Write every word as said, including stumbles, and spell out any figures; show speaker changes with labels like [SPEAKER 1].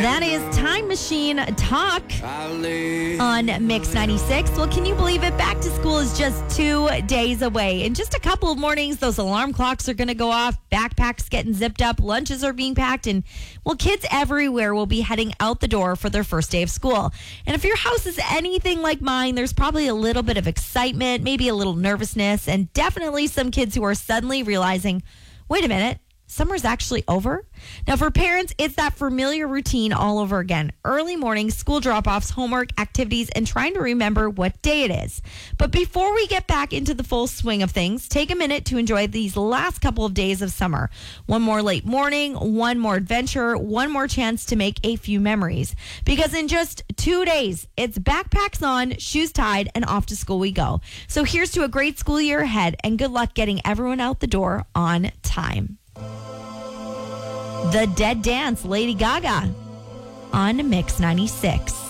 [SPEAKER 1] That is Time Machine Talk on Mix ninety-six. Well, can you believe it? Back to school is just two days away. In just a couple of mornings, those alarm clocks are going to go off, backpacks getting zipped up, lunches are being packed, and, well, kids everywhere will be heading out the door for their first day of school. And if your house is anything like mine, there's probably a little bit of excitement, maybe a little nervousness, and definitely some kids who are suddenly realizing, wait a minute, summer's actually over. Now, for parents, it's that familiar routine all over again. Early mornings, school drop-offs, homework, activities, and trying to remember what day it is. But before we get back into the full swing of things, take a minute to enjoy these last couple of days of summer. One more late morning, one more adventure, one more chance to make a few memories. Because in just two days, it's backpacks on, shoes tied, and off to school we go. So here's to a great school year ahead, and good luck getting everyone out the door on time. The Dead Dance, Lady Gaga, on Mix ninety-six.